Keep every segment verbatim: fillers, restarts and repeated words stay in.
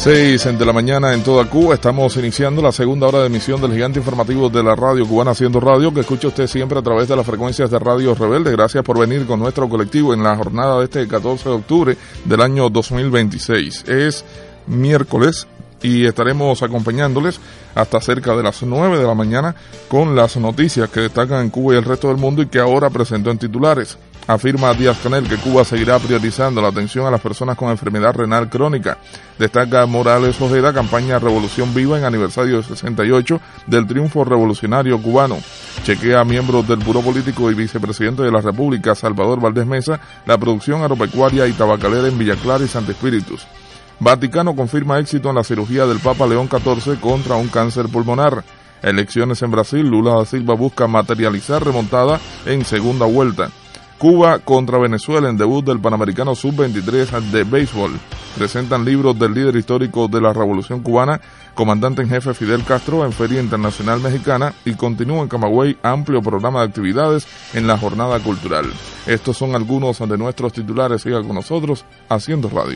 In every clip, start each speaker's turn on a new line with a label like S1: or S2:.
S1: Seis de la mañana en toda Cuba. Estamos iniciando la segunda hora de emisión del gigante informativo de la radio cubana Haciendo Radio, que escucha usted siempre a través de las frecuencias de Radio Rebelde. Gracias por venir con nuestro colectivo en la jornada de este catorce de octubre del año dos mil veintiséis. Es miércoles y estaremos acompañándoles hasta cerca de las nueve de la mañana con las noticias que destacan en Cuba y el resto del mundo y que ahora presento en titulares. Afirma Díaz-Canel que Cuba seguirá priorizando la atención a las personas con enfermedad renal crónica. Destaca Morales Ojeda, campaña Revolución Viva en aniversario sesenta y ocho del triunfo revolucionario cubano. Chequea a miembros del Buró Político y Vicepresidente de la República, Salvador Valdés Mesa, la producción agropecuaria y tabacalera en Villa Clara y Santa Espíritus. Vaticano confirma éxito en la cirugía del Papa León catorce contra un cáncer pulmonar. Elecciones en Brasil, Lula da Silva busca materializar remontada en segunda vuelta. Cuba contra Venezuela en debut del Panamericano sub veintitrés de béisbol. Presentan libros del líder histórico de la Revolución Cubana, comandante en jefe Fidel Castro, en Feria Internacional Mexicana, y continúa en Camagüey amplio programa de actividades en la jornada cultural. Estos son algunos de nuestros titulares. Siga con nosotros Haciendo Radio.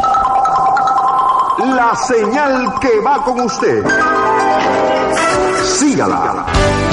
S2: La señal que va con usted. Sígala.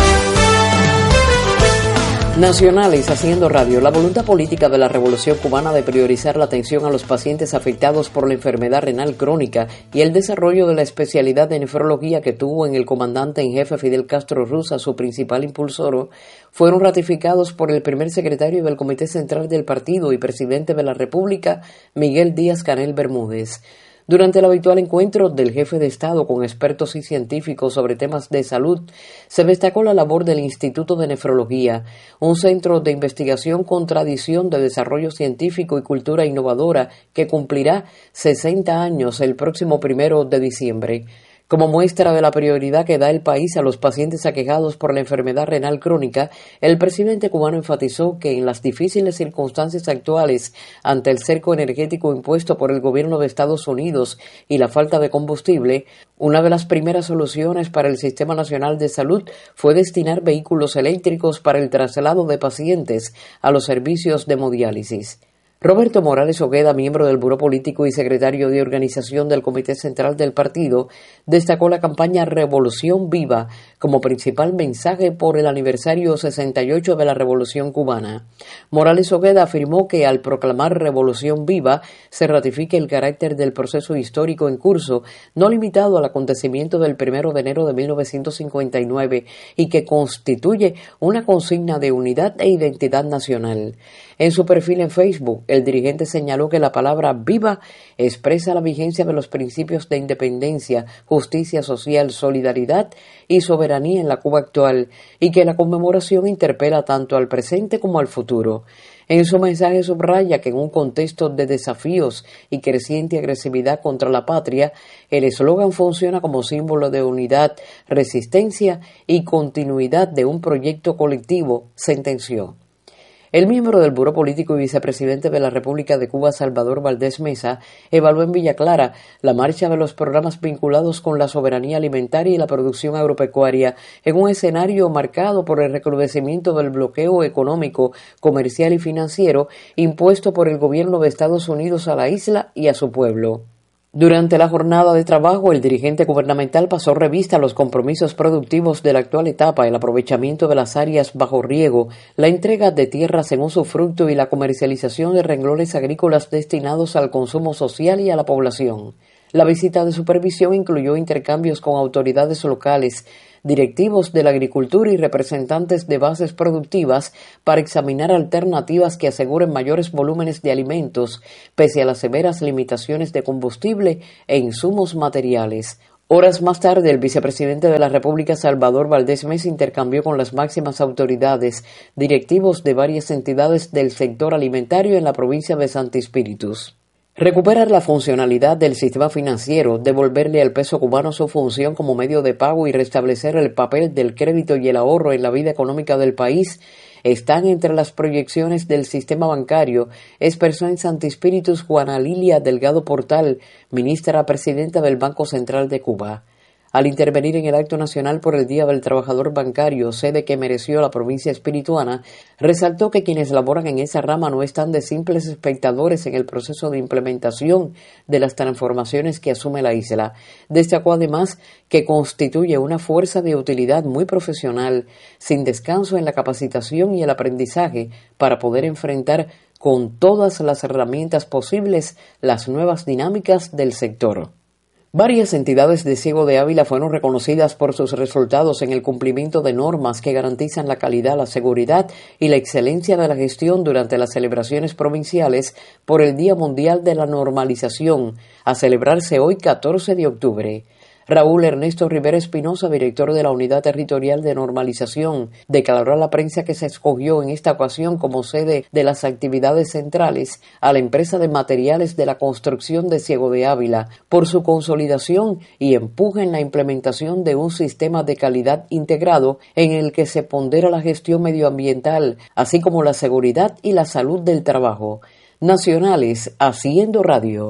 S3: Nacionales Haciendo Radio. La voluntad política de la Revolución Cubana de priorizar la atención a los pacientes afectados por la enfermedad renal crónica y el desarrollo de la especialidad de nefrología que tuvo en el comandante en jefe Fidel Castro Ruz a su principal impulsor fueron ratificados por el primer secretario del Comité Central del Partido y presidente de la República, Miguel Díaz-Canel Bermúdez. Durante el habitual encuentro del jefe de Estado con expertos y científicos sobre temas de salud, se destacó la labor del Instituto de Nefrología, un centro de investigación con tradición de desarrollo científico y cultura innovadora que cumplirá sesenta años el próximo primero de diciembre. Como muestra de la prioridad que da el país a los pacientes aquejados por la enfermedad renal crónica, el presidente cubano enfatizó que en las difíciles circunstancias actuales ante el cerco energético impuesto por el gobierno de Estados Unidos y la falta de combustible, una de las primeras soluciones para el Sistema Nacional de Salud fue destinar vehículos eléctricos para el traslado de pacientes a los servicios de hemodiálisis. Roberto Morales Ojeda, miembro del Buró Político y secretario de organización del Comité Central del Partido, destacó la campaña Revolución Viva como principal mensaje por el aniversario sesenta y ocho de la Revolución Cubana. Morales Ojeda afirmó que al proclamar Revolución Viva se ratifica el carácter del proceso histórico en curso, no limitado al acontecimiento del primero de enero de mil novecientos cincuenta y nueve, y que constituye una consigna de unidad e identidad nacional. En su perfil en Facebook, el dirigente señaló que la palabra viva expresa la vigencia de los principios de independencia, justicia social, solidaridad y soberanía en la Cuba actual, y que la conmemoración interpela tanto al presente como al futuro. En su mensaje subraya que en un contexto de desafíos y creciente agresividad contra la patria, el eslogan funciona como símbolo de unidad, resistencia y continuidad de un proyecto colectivo, sentenció. El miembro del Buró Político y vicepresidente de la República de Cuba, Salvador Valdés Mesa, evaluó en Villa Clara la marcha de los programas vinculados con la soberanía alimentaria y la producción agropecuaria en un escenario marcado por el recrudecimiento del bloqueo económico, comercial y financiero impuesto por el gobierno de Estados Unidos a la isla y a su pueblo. Durante la jornada de trabajo, el dirigente gubernamental pasó revista a los compromisos productivos de la actual etapa, el aprovechamiento de las áreas bajo riego, la entrega de tierras según su fruto y la comercialización de renglones agrícolas destinados al consumo social y a la población. La visita de supervisión incluyó intercambios con autoridades locales, directivos de la agricultura y representantes de bases productivas para examinar alternativas que aseguren mayores volúmenes de alimentos, pese a las severas limitaciones de combustible e insumos materiales. Horas más tarde, el vicepresidente de la República, Salvador Valdés Mesa, intercambió con las máximas autoridades, directivos de varias entidades del sector alimentario en la provincia de Santa Espíritus. Recuperar la funcionalidad del sistema financiero, devolverle al peso cubano su función como medio de pago y restablecer el papel del crédito y el ahorro en la vida económica del país están entre las proyecciones del sistema bancario, expresó en Santa Espíritus Juana Lilia Delgado Portal, ministra presidenta del Banco Central de Cuba. Al intervenir en el acto nacional por el Día del Trabajador Bancario, sede que mereció la provincia espirituana, resaltó que quienes laboran en esa rama no están de simples espectadores en el proceso de implementación de las transformaciones que asume la isla. Destacó además que constituye una fuerza de utilidad muy profesional, sin descanso en la capacitación y el aprendizaje para poder enfrentar con todas las herramientas posibles las nuevas dinámicas del sector. Varias entidades de Ciego de Ávila fueron reconocidas por sus resultados en el cumplimiento de normas que garantizan la calidad, la seguridad y la excelencia de la gestión durante las celebraciones provinciales por el Día Mundial de la Normalización, a celebrarse hoy catorce de octubre. Raúl Ernesto Rivera Espinosa, director de la Unidad Territorial de Normalización, declaró a la prensa que se escogió en esta ocasión como sede de las actividades centrales a la empresa de materiales de la construcción de Ciego de Ávila por su consolidación y empuje en la implementación de un sistema de calidad integrado en el que se pondera la gestión medioambiental, así como la seguridad y la salud del trabajo. Nacionales, Haciendo Radio.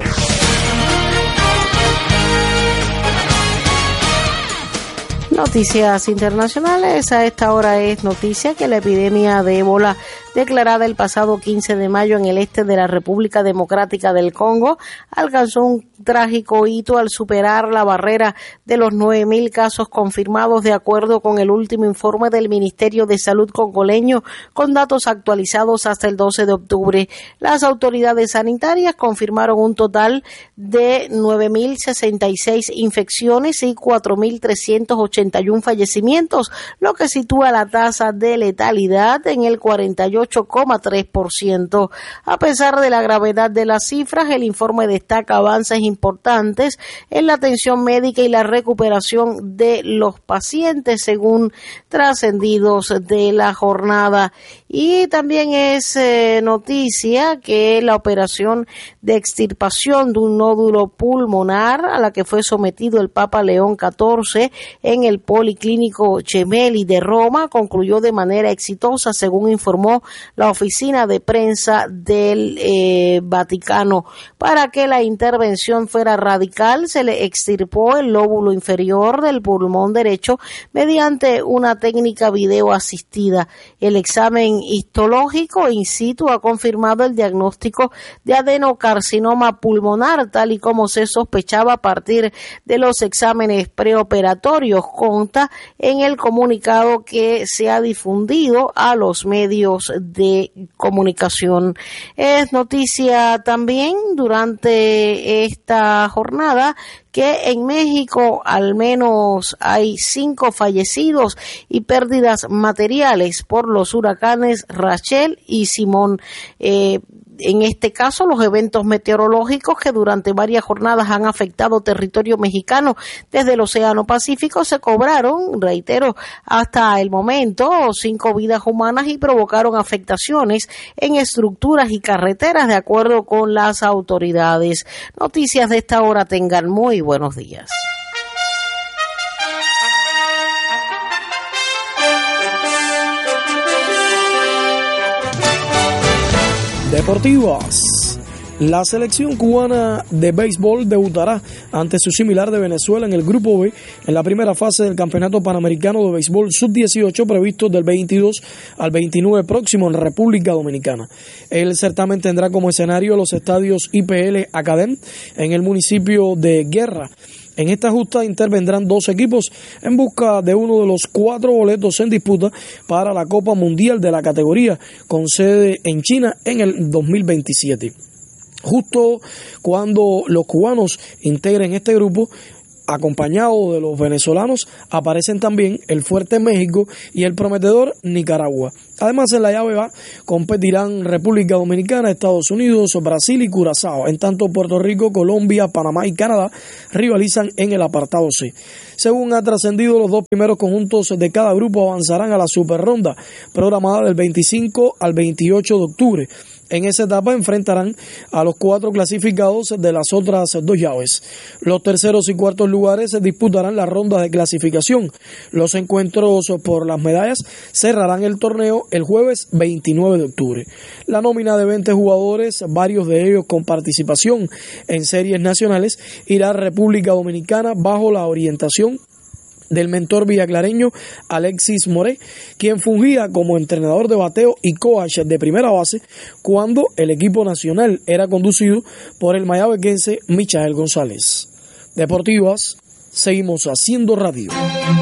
S4: Noticias internacionales. A esta hora es noticia que la epidemia de ébola declarada el pasado quince de mayo en el este de la República Democrática del Congo alcanzó un trágico hito al superar la barrera de los nueve mil casos confirmados, de acuerdo con el último informe del Ministerio de Salud congoleño, con datos actualizados hasta el doce de octubre. Las autoridades sanitarias confirmaron un total de nueve mil sesenta y seis infecciones y cuatro mil trescientos ochenta y uno fallecimientos, lo que sitúa la tasa de letalidad en el cuarenta y ocho coma tres por ciento. A pesar de la gravedad de las cifras, el informe destaca avances importantes en la atención médica y la recuperación de los pacientes, según trascendidos de la jornada. Y también es eh, noticia que la operación de extirpación de un nódulo pulmonar a la que fue sometido el Papa León catorce en el Policlínico Gemelli de Roma concluyó de manera exitosa, según informó la oficina de prensa del eh, Vaticano. Para que la intervención fuera radical, se le extirpó el lóbulo inferior del pulmón derecho mediante una técnica video asistida. El examen histológico in situ ha confirmado el diagnóstico de adenocarcinoma pulmonar, tal y como se sospechaba a partir de los exámenes preoperatorios, consta en el comunicado que se ha difundido a los medios de comunicación. Es noticia también durante esta jornada que en México al menos hay cinco fallecidos y pérdidas materiales por los huracanes Rachel y Simón. Eh, En este caso, los eventos meteorológicos que durante varias jornadas han afectado territorio mexicano desde el Océano Pacífico se cobraron, reitero, hasta el momento cinco vidas humanas y provocaron afectaciones en estructuras y carreteras, de acuerdo con las autoridades. Noticias de esta hora, tengan muy buenos días.
S5: Deportivas. La selección cubana de béisbol debutará ante su similar de Venezuela en el Grupo B en la primera fase del Campeonato Panamericano de Béisbol sub dieciocho previsto del veintidós al veintinueve próximo en República Dominicana. El certamen tendrá como escenario los estadios I P L Academ en el municipio de Guerra. En esta justa intervendrán dos equipos en busca de uno de los cuatro boletos en disputa para la Copa Mundial de la categoría, con sede en China en el dos mil veintisiete. Justo cuando los cubanos integren este grupo, acompañados de los venezolanos, aparecen también el fuerte México y el prometedor Nicaragua. Además, en la llave A competirán República Dominicana, Estados Unidos, Brasil y Curazao. En tanto, Puerto Rico, Colombia, Panamá y Canadá rivalizan en el apartado C. Según ha trascendido, los dos primeros conjuntos de cada grupo avanzarán a la superronda, programada del veinticinco al veintiocho de octubre. En esa etapa enfrentarán a los cuatro clasificados de las otras dos llaves. Los terceros y cuartos lugares disputarán la ronda de clasificación. Los encuentros por las medallas cerrarán el torneo el jueves veintinueve de octubre. La nómina de veinte jugadores, varios de ellos con participación en series nacionales, irá a República Dominicana bajo la orientación del mentor villaclareño Alexis Moré, quien fungía como entrenador de bateo y coach de primera base cuando el equipo nacional era conducido por el mayabequense Michael González. Deportivas, seguimos haciendo radio.